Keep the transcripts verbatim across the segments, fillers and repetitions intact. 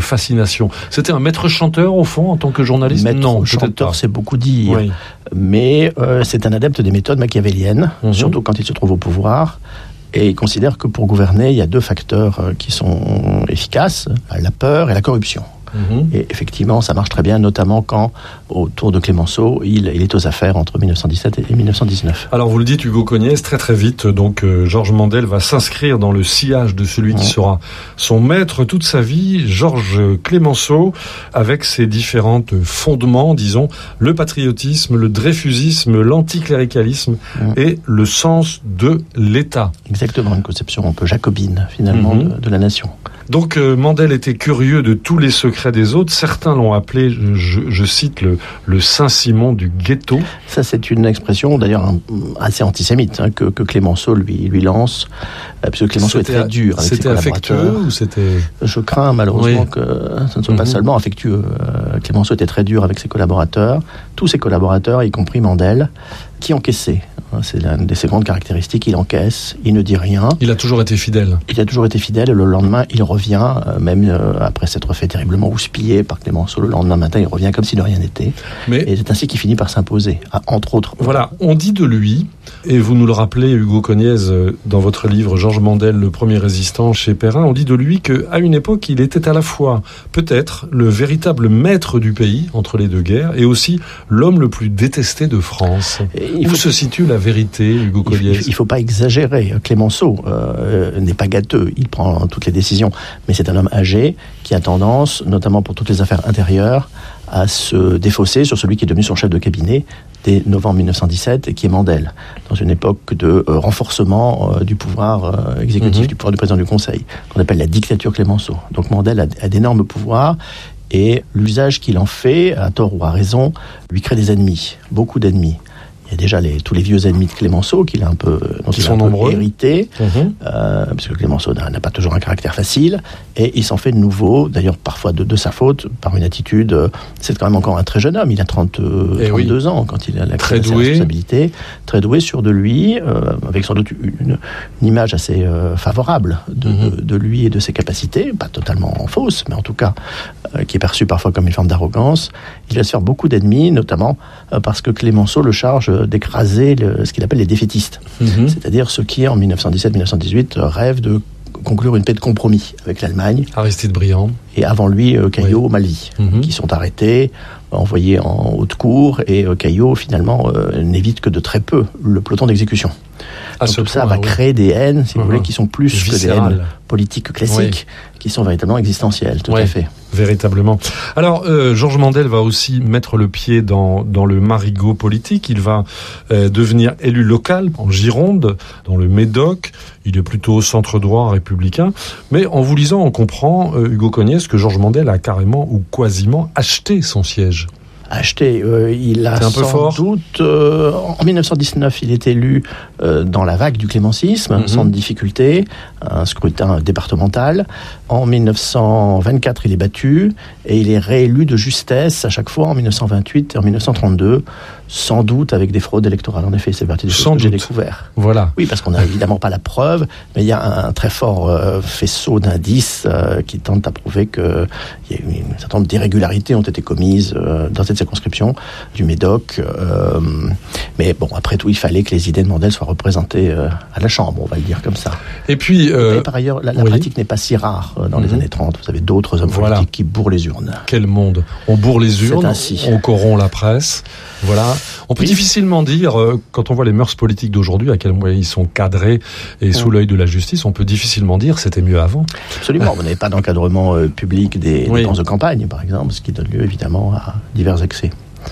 fascination. C'était un maître chanteur, au fond, en tant que journaliste? Maître Non, chanteur, c'est beaucoup dire. Oui. Mais euh, c'est un adepte des méthodes machiavéliennes, mm-hmm. surtout quand il se trouve au pouvoir. Et il considère que pour gouverner, il y a deux facteurs qui sont efficaces, la peur et la corruption. Mmh. Et effectivement, ça marche très bien, notamment quand, autour de Clémenceau, il, il est aux affaires entre dix-neuf cent dix-sept et dix-neuf cent dix-neuf. Alors, vous le dites, Hugo Cognès, très très vite, donc euh, Georges Mandel va s'inscrire dans le sillage de celui mmh. qui sera son maître toute sa vie, Georges Clémenceau, avec ses différents fondements, disons, le patriotisme, le dreyfusisme, l'anticléricalisme mmh. et le sens de l'État. Exactement, une conception un peu jacobine, finalement, mmh. de, de la nation. Donc euh, Mandel était curieux de tous les secrets des autres. Certains l'ont appelé, je, je cite, le, le Saint-Simon du ghetto. Ça, c'est une expression d'ailleurs assez antisémite hein, que, que Clémenceau lui, lui lance, euh, puisque Clémenceau c'était, est très dur avec ses collaborateurs. C'était affectueux ou c'était... Je crains malheureusement oui. que ça ne soit mm-hmm. pas seulement affectueux. Euh, Clémenceau était très dur avec ses collaborateurs, tous ses collaborateurs, y compris Mandel, qui encaissait. C'est l'une de ses grandes caractéristiques, il encaisse, il ne dit rien. Il a toujours été fidèle. Il a toujours été fidèle et le lendemain, il revient, même après s'être fait terriblement houspiller par Clémenceau, le lendemain matin, il revient comme si de rien n'était. Mais et c'est ainsi qu'il finit par s'imposer, entre autres. Voilà, on dit de lui, et vous nous le rappelez, Hugo Cognès, dans votre livre Georges Mandel, le premier résistant chez Perrin, on dit de lui qu'à une époque, il était à la fois, peut-être, le véritable maître du pays, entre les deux guerres, et aussi l'homme le plus détesté de France. Où faut... se situe la vérité, Hugo Cognès? Il ne faut pas exagérer. Clémenceau euh, n'est pas gâteux, il prend toutes les décisions, mais c'est un homme âgé qui a tendance, notamment pour toutes les affaires intérieures, à se défausser sur celui qui est devenu son chef de cabinet dès novembre dix-neuf cent dix-sept et qui est Mandel, dans une époque de euh, renforcement euh, du pouvoir euh, exécutif, mmh. du pouvoir du président du Conseil, qu'on appelle la dictature Clémenceau. Donc Mandel a, a d'énormes pouvoirs et l'usage qu'il en fait, à tort ou à raison, lui crée des ennemis, beaucoup d'ennemis. Il y a déjà les, tous les vieux ennemis de Clémenceau qu'il a un peu, dont qui il sont a un nombreux. peu hérité, mmh. euh, parce que Clémenceau n'a, n'a pas toujours un caractère facile, et il s'en fait de nouveau, d'ailleurs parfois de, de sa faute, par une attitude. Euh, c'est quand même encore un très jeune homme, il a trente, euh, trente-deux oui. ans quand il a la responsabilité, très doué, sûr de lui, euh, avec sans doute une, une image assez euh, favorable de, mmh. de, de lui et de ses capacités, pas totalement fausse, mais en tout cas euh, qui est perçue parfois comme une forme d'arrogance. Il va se faire beaucoup d'ennemis, notamment euh, parce que Clémenceau le charge d'écraser le, ce qu'il appelle les défaitistes, mmh. c'est-à-dire ceux qui, en dix-neuf cent dix-sept dix-neuf cent dix-huit, rêvent de conclure une paix de compromis avec l'Allemagne. Aristide Briand. Et avant lui, euh, Caillot, oui. Malvy, mmh. qui sont arrêtés, envoyés en haute cour, et euh, Caillot, finalement, euh, n'évite que de très peu le peloton d'exécution. Donc tout point, ça va oui. créer des haines, si mmh. vous voulez, qui sont plus Viscéral. que des haines politiques classiques, oui. qui sont véritablement existentielles, tout oui. à fait. Véritablement. Alors, euh, Georges Mandel va aussi mettre le pied dans, dans le marigot politique. Il va euh, devenir élu local en Gironde, dans le Médoc. Il est plutôt centre-droit républicain. Mais en vous lisant, on comprend, euh, Hugo Cognès, que Georges Mandel a carrément ou quasiment acheté son siège. Acheté, euh, il a C'est un sans peu fort. doute... Euh, en dix-neuf cent dix-neuf, il est élu euh, dans la vague du clémencisme, mm-hmm. sans difficulté, un scrutin départemental. En dix-neuf cent vingt-quatre, il est battu, et il est réélu de justesse à chaque fois en dix-neuf cent vingt-huit et en dix-neuf cent trente-deux, sans doute avec des fraudes électorales. En effet, c'est partie des choses que j'ai découvert. Voilà. Oui, parce qu'on n'a évidemment pas la preuve, mais il y a un très fort euh, faisceau d'indices euh, qui tentent à prouver qu'il y a une, une certain nombre d'irrégularités ont été commises euh, dans cette circonscription du Médoc. Euh, mais bon, après tout, il fallait que les idées de Mandel soient représentées euh, à la Chambre, on va le dire comme ça. Et puis... Euh, et par ailleurs, la, la oui. pratique n'est pas si rare euh, dans mmh. les années trente. Vous avez d'autres hommes voilà. politiques qui bourrent les urnes. Quel monde. On bourre les urnes, c'est ainsi. On corrompt la presse. Voilà. On peut oui. difficilement dire, euh, quand on voit les mœurs politiques d'aujourd'hui, à quel point ils sont cadrés et sous l'œil de la justice, on peut difficilement dire c'était mieux avant. Absolument. Vous n'avez pas d'encadrement euh, public des oui. dépenses de campagne, par exemple, ce qui donne lieu évidemment à divers excès.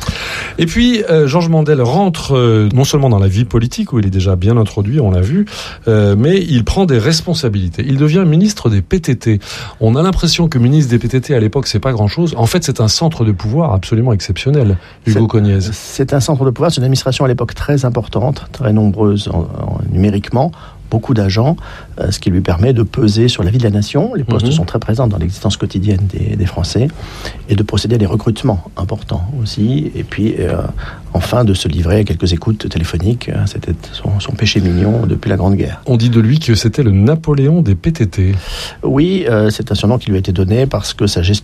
Et puis, euh, Georges Mandel rentre euh, non seulement dans la vie politique, où il est déjà bien introduit, on l'a vu, euh, mais il prend des responsabilités. Il devient ministre des P T T. On a l'impression que ministre des P T T, à l'époque, c'est pas grand-chose. En fait, c'est un centre de pouvoir absolument exceptionnel, Hugo Cognès. C'est un centre de pouvoir, c'est une administration à l'époque très importante, très nombreuse en, en, numériquement, beaucoup d'agents, euh, ce qui lui permet de peser sur la vie de la nation. Les postes mmh. sont très présents dans l'existence quotidienne des, des Français, et de procéder à des recrutements importants aussi, et puis euh, enfin de se livrer à quelques écoutes téléphoniques. C'était son, son péché mignon depuis la Grande Guerre. On dit de lui que c'était le Napoléon des P T T. Oui, euh, c'est un surnom qui lui a été donné parce que sa gestion